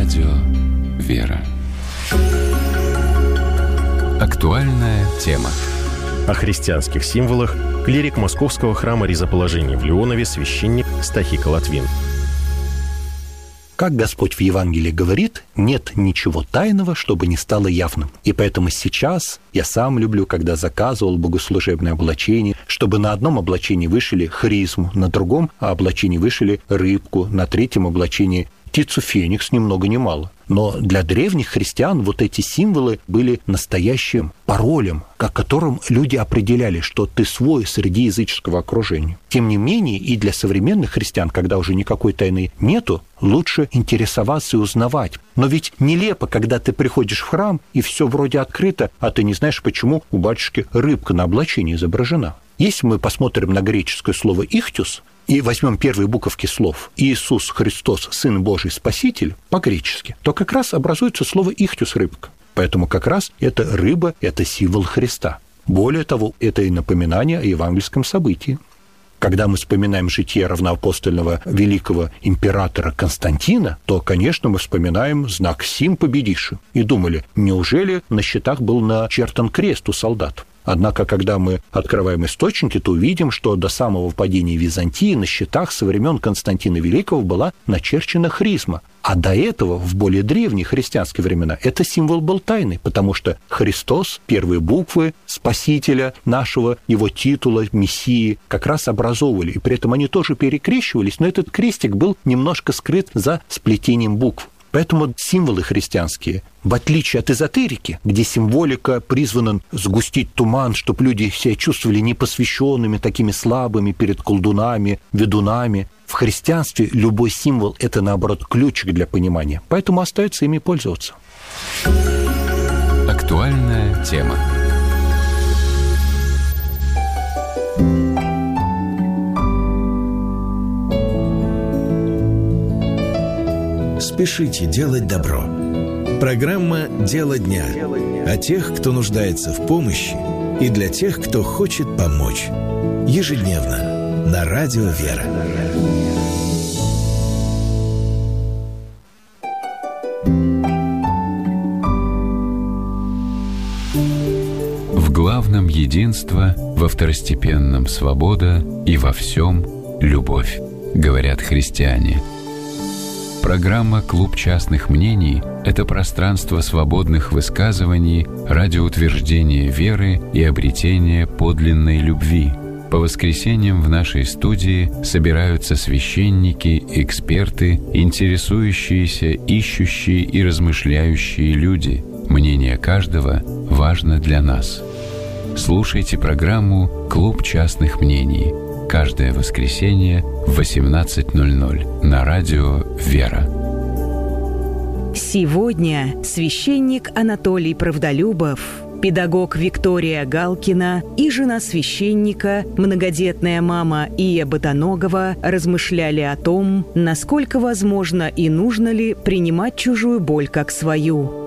радио «Вера». Актуальная тема. О христианских символах клирик Московского храма Ризоположения в Леонове, священник Стахика Латвин. Как Господь в Евангелии говорит, нет ничего тайного, чтобы не стало явным. И поэтому сейчас я сам люблю, когда заказывал богослужебное облачение, чтобы на одном облачении вышили харизму, на другом облачении вышили рыбку, на третьем облачении птицу феникс, ни много ни мало. Но для древних христиан вот эти символы были настоящим паролем, которым люди определяли, что ты свой среди языческого окружения. Тем не менее, и для современных христиан, когда уже никакой тайны нету, лучше интересоваться и узнавать. Но ведь нелепо, когда ты приходишь в храм, и все вроде открыто, а ты не знаешь, почему у батюшки рыбка на облачении изображена. Если мы посмотрим на греческое слово «ихтюс», и возьмем первые буковки слов «Иисус Христос, Сын Божий, Спаситель» по-гречески, то как раз образуется слово «ихтюс» – рыбка. Поэтому как раз эта рыба – это символ Христа. Более того, это и напоминание о евангельском событии. Когда мы вспоминаем житие равноапостольного великого императора Константина, то, конечно, мы вспоминаем знак «Сим победиши» и думали, неужели на щитах был начертан крест у солдат? Однако, когда мы открываем источники, то увидим, что до самого падения Византии на щитах со времен Константина Великого была начерчена хризма. А до этого, в более древние христианские времена, это символ был тайный, потому что Христос, первые буквы Спасителя нашего, его титула, Мессии, как раз образовывали. И при этом они тоже перекрещивались, но этот крестик был немножко скрыт за сплетением букв. Поэтому символы христианские, в отличие от эзотерики, где символика призвана сгустить туман, чтобы люди себя чувствовали непосвященными, такими слабыми перед колдунами, ведунами, в христианстве любой символ – это, наоборот, ключик для понимания. Поэтому остается ими пользоваться. Актуальная тема. Спешите делать добро. Программа «Дело дня» о тех, кто нуждается в помощи, и для тех, кто хочет помочь. Ежедневно на радио «Вера». В главном единство, во второстепенном свобода и во всем любовь, говорят христиане. Программа «Клуб частных мнений» – это пространство свободных высказываний ради утверждения веры и обретения подлинной любви. По воскресеньям в нашей студии собираются священники, эксперты, интересующиеся, ищущие и размышляющие люди. Мнение каждого важно для нас. Слушайте программу «Клуб частных мнений» каждое воскресенье в 18:00 на радио «Вера». Сегодня священник Анатолий Правдолюбов, педагог Виктория Галкина и жена священника, многодетная мама Ия Ботаногова размышляли о том, насколько возможно и нужно ли принимать чужую боль как свою.